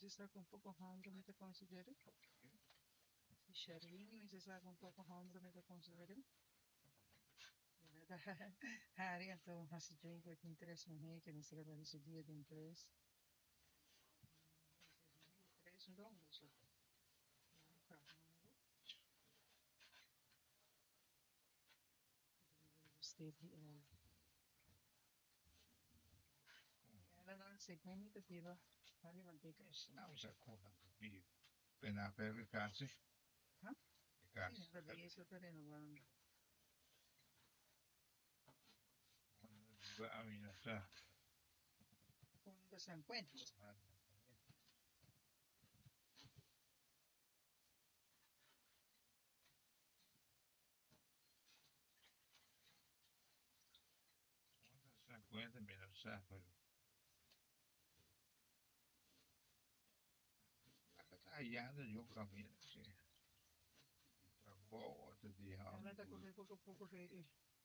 Você está com um pouco hambre, me te considero. Si Sherwin, você está com um pouco hambre, me te considero. Här är inte om hans drink och interesse med mig, que me siga para esse dia de interesse. Interesse no almoço. Gostei de ela não sei como te tira. Vale, vai ter que. Não, já conta comigo. Pena per le case. Hã? Le case. Sim, vabbè, isso terreno, guarda. A mí no está. Quando si encuentra. Se encuentra, mira, o sea, pero. Allá de yo camino, sí. Tampoco te dije. Ela tá com pouco, pouco feio.